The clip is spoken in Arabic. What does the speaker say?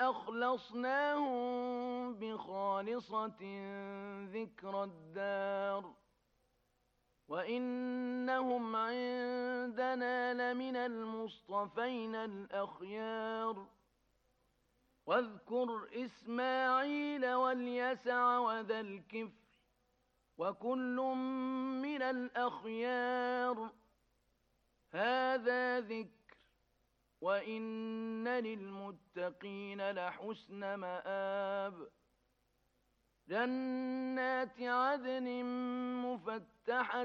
وأخلصناهم بخالصة ذكر الدار وإنهم عندنا لمن المصطفين الأخيار واذكر إسماعيل واليسع وذا الكفل وكل من الأخيار هذا ذكر وإن للمتقين لحسن مآب جنات عدن مفتحة